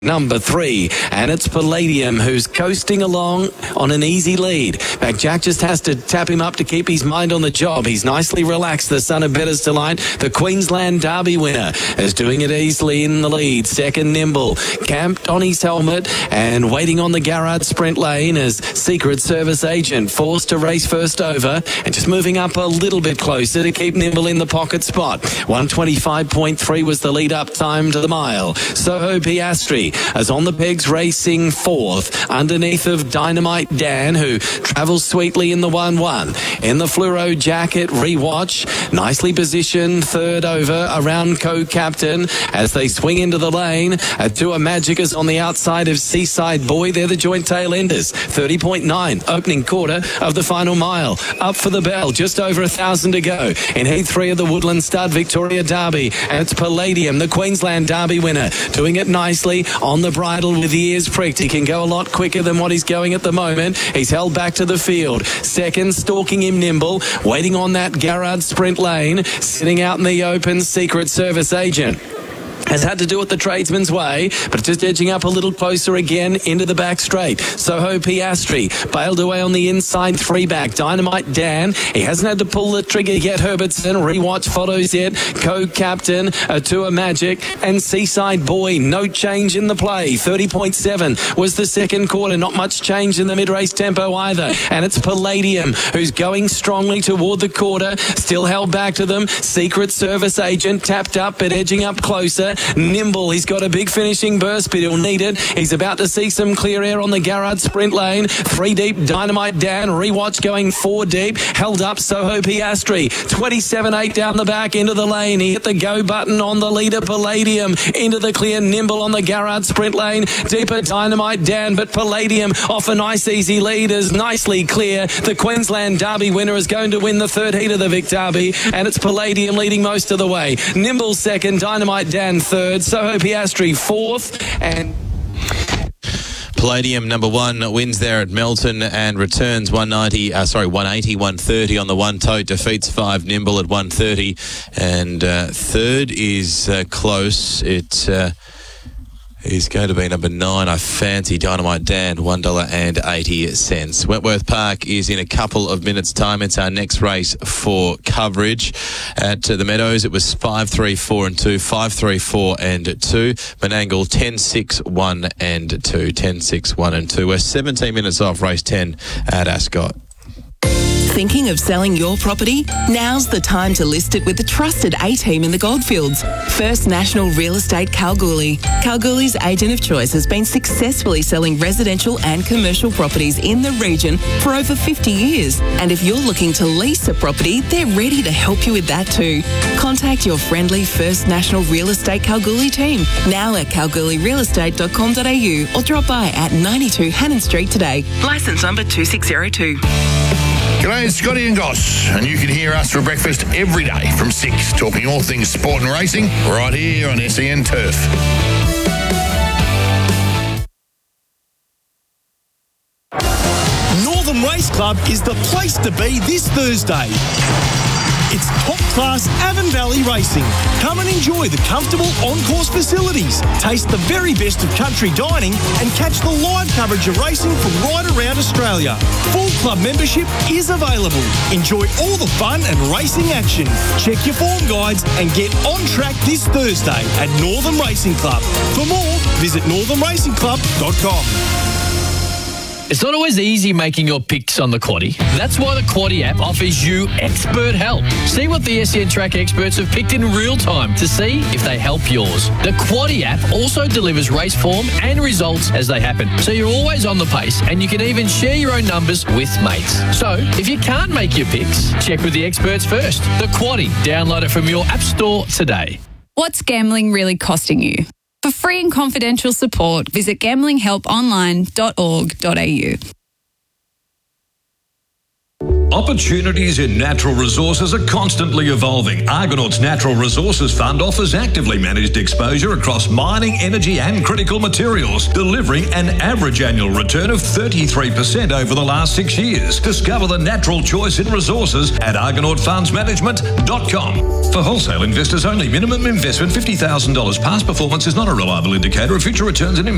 Number 3, and it's Palladium, who's coasting along on an easy lead. Back Jack just has to tap him up to keep his mind on the job. He's nicely relaxed, the son of Bettor's Delight. The Queensland Derby winner is doing it easily in the lead. Second, Nimble, camped on his helmet and waiting on the Garrard sprint lane as Secret Service Agent, forced to race first over and just moving up a little bit closer to keep Nimble in the pocket spot. 125.3 was the lead up time to the mile. Soho Piastri is on the pegs, racing fourth underneath of Dynamite Dan, who travels sweetly in the 1-1. In the fluoro jacket, Rewatch nicely positioned third over around co-captain as they swing into the lane. Tua Magic is on the outside of Seaside Boy. They're the joint tail enders. 30.9 opening quarter of the final mile. Up for the bell, just over 1,000 to go in heat 3 of the Woodland Stud Victoria Derby, and it's Palladium, the Queensland Derby winner, doing it nicely on the bridle with the ears pricked. He can go a lot quicker than what he's going at the moment. He's held back to the field. Second, stalking him Nimble, waiting on that Garrard sprint lane, sitting out in the open, Secret Service Agent has had to do it the tradesman's way, but just edging up a little closer again into the back straight. Soho Piastri bailed away on the inside 3-back. Dynamite Dan, he hasn't had to pull the trigger yet. Herbertson, Rewatch follows yet. Co-captain, Tua Magic, and Seaside Boy. No change in the play. 30.7 was the second quarter. Not much change in the mid-race tempo either. And it's Palladium, who's going strongly toward the quarter, still held back to them. Secret Service Agent tapped up, but edging up closer. Nimble, he's got a big finishing burst, but he'll need it. He's about to see some clear air on the Garrard sprint lane. 3 deep, Dynamite Dan. Rewatch going 4 deep. Held up, Soho Piastri. 27.8 down the back into the lane. He hit the go button on the leader, Palladium. Into the clear, Nimble on the Garrard sprint lane. Deeper, Dynamite Dan, but Palladium off a nice easy lead is nicely clear. The Queensland Derby winner is going to win the third heat of the Vic Derby, and it's Palladium leading most of the way. Nimble second, Dynamite Dan third, Soho Piastri fourth, and Palladium number 1 wins there at Melton and returns 180, 130 on the one tote, defeats 5 Nimble at 130, and third is close. It is going to be number 9. I fancy Dynamite Dan, $1.80. Wentworth Park is in a couple of minutes' time. It's our next race for coverage. At the Meadows, it was 5-3-4 and 2, 5-3-4 and 2. Menangle 10-6, 1 and 2, 10-6, 1 and 2. We're 17 minutes off race 10 at Ascot. Thinking of selling your property? Now's the time to list it with the trusted A-team in the Goldfields. First National Real Estate Kalgoorlie. Kalgoorlie's agent of choice has been successfully selling residential and commercial properties in the region for over 50 years. And if you're looking to lease a property, they're ready to help you with that too. Contact your friendly First National Real Estate Kalgoorlie team now at kalgoorlierealestate.com.au or drop by at 92 Hannon Street today. Licence number 2602. G'day, it's Scotty and Goss, and you can hear us for breakfast every day from 6, talking all things sport and racing, right here on SEN Turf. Northern Race Club is the place to be this Thursday. It's top-class Avon Valley racing. Come and enjoy the comfortable on-course facilities, taste the very best of country dining, and catch the live coverage of racing from right around Australia. Full club membership is available. Enjoy all the fun and racing action. Check your form guides and get on track this Thursday at Northern Racing Club. For more, visit northernracingclub.com. It's not always easy making your picks on the Quaddie. That's why the Quaddie app offers you expert help. See what the SEN Track experts have picked in real time to see if they help yours. The Quaddie app also delivers race form and results as they happen, so you're always on the pace and you can even share your own numbers with mates. So, if you can't make your picks, check with the experts first. The Quaddie. Download it from your app store today. What's gambling really costing you? For free and confidential support, visit gamblinghelponline.org.au. Opportunities in natural resources are constantly evolving. Argonaut's Natural Resources Fund offers actively managed exposure across mining, energy and critical materials, delivering an average annual return of 33% over the last 6 years. Discover the natural choice in resources at argonautfundsmanagement.com. For wholesale investors only, minimum investment $50,000. Past performance is not a reliable indicator of future returns and